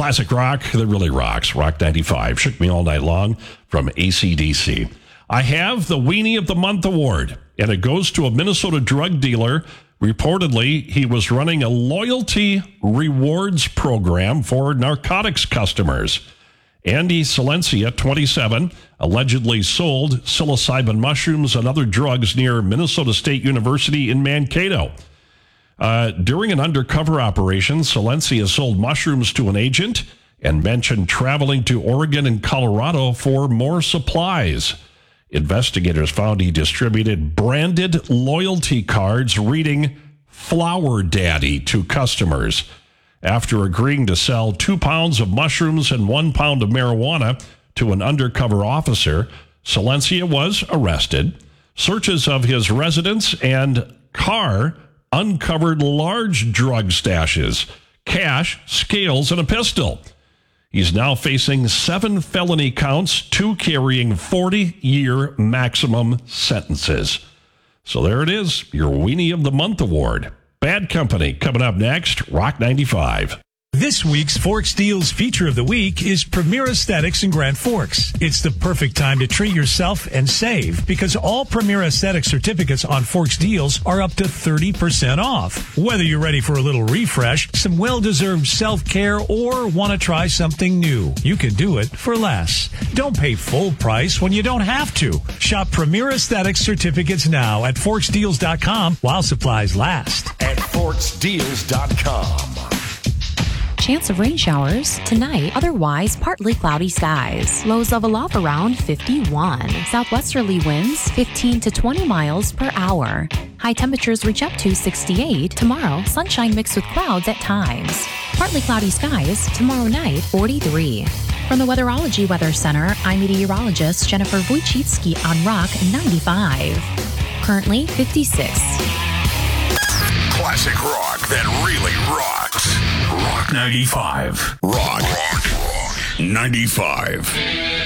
classic rock that really rocks. Rock 95. Shook Me All Night Long from AC/DC. I have the Weenie of the Month award, and it goes to a Minnesota drug dealer. Reportedly, he was running a loyalty rewards program for narcotics customers. Andy Silencia, 27, allegedly sold psilocybin mushrooms and other drugs near Minnesota State University in Mankato. During an undercover operation, Silencia sold mushrooms to an agent and mentioned traveling to Oregon and Colorado for more supplies. Investigators found he distributed branded loyalty cards reading Flower Daddy to customers. After agreeing to sell 2 pounds of mushrooms and 1 pound of marijuana to an undercover officer, Silencia was arrested. Searches of his residence and car uncovered large drug stashes, cash, scales, and a pistol. He's now facing 7 felony counts, 2 carrying 40-year maximum sentences. So there it is, your Weenie of the Month award. Bad Company coming up next, Rock 95. This week's Forks Deals feature of the week is Premier Aesthetics in Grand Forks. It's the perfect time to treat yourself and save because all Premier Aesthetics certificates on Forks Deals are up to 30% off. Whether you're ready for a little refresh, some well-deserved self-care, or want to try something new, you can do it for less. Don't pay full price when you don't have to. Shop Premier Aesthetics certificates now at forksdeals.com while supplies last. At forksdeals.com. Chance of rain showers tonight, otherwise partly cloudy skies. Lows level off around 51. Southwesterly winds 15 to 20 miles per hour. High temperatures reach up to 68. Tomorrow, sunshine mixed with clouds at times. Partly cloudy skies tomorrow night, 43. From the Weatherology Weather Center, I'm meteorologist Jennifer Wojcicki on Rock 95. Currently 56. Classic rock that really rocks. Rock 95. Rock 95.